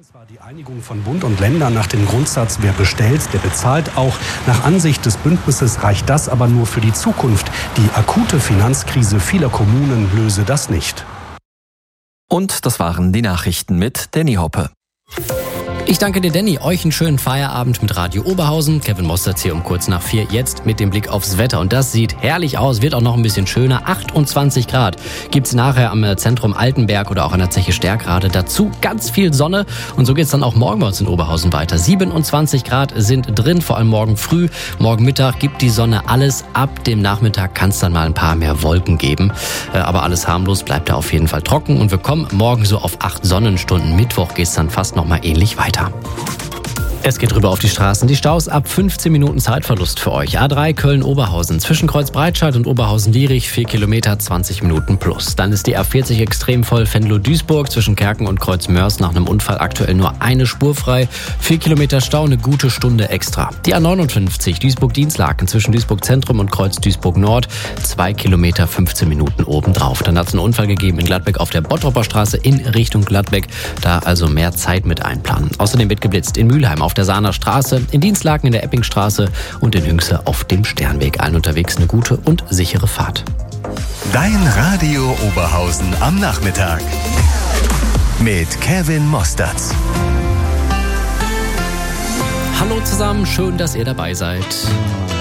Es war die Einigung von Bund und Ländern nach dem Grundsatz, wer bestellt, der bezahlt auch. Nach Ansicht des Bündnisses reicht das aber nur für die Zukunft. Die akute Finanzkrise vieler Kommunen löse das nicht. Und das waren die Nachrichten mit Danny Hoppe. Ich danke dir, Danny. Euch einen schönen Feierabend mit Radio Oberhausen. Kevin Mosterz hier um kurz nach 4. Jetzt mit dem Blick aufs Wetter. Und das sieht herrlich aus, wird auch noch ein bisschen schöner. 28 Grad gibt's nachher am Zentrum Altenberg oder auch an der Zeche Stärkrade. Dazu ganz viel Sonne. Und so geht's dann auch morgen bei uns in Oberhausen weiter. 27 Grad sind drin, vor allem morgen früh. Morgen Mittag gibt die Sonne alles. Ab dem Nachmittag kann es dann mal ein paar mehr Wolken geben. Aber alles harmlos, bleibt da auf jeden Fall trocken. Und wir kommen morgen so auf 8 Sonnenstunden. Mittwoch geht's dann fast noch mal ähnlich weiter. Es geht rüber auf die Straßen. Die Staus ab 15 Minuten Zeitverlust für euch. A3 Köln-Oberhausen. Zwischen Kreuz-Breitscheid und Oberhausen-Lierich 4 Kilometer, 20 Minuten plus. Dann ist die A40 extrem voll. Venlo-Duisburg zwischen Kerken und Kreuz-Mörs nach einem Unfall aktuell nur eine Spur frei. 4 Kilometer Stau, eine gute Stunde extra. Die A59 Duisburg-Dienstlaken zwischen Duisburg-Zentrum und Kreuz-Duisburg-Nord. 2 Kilometer, 15 Minuten obendrauf. Dann hat es einen Unfall gegeben in Gladbeck auf der Bottropper Straße in Richtung Gladbeck. Da also mehr Zeit mit einplanen. Außerdem wird geblitzt in Mülheim auf der Saaner Straße, in Dienstlaken in der Eppingstraße und in Hünxe auf dem Sternweg. Allen unterwegs eine gute und sichere Fahrt. Dein Radio Oberhausen am Nachmittag mit Kevin Mosterz. Hallo zusammen, schön, dass ihr dabei seid.